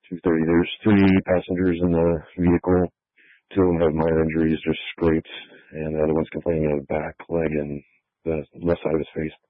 2:30. There's 3 passengers in the vehicle. 2 of them have minor injuries, just scrapes, and the other one's complaining of back, leg, and the left side of his face.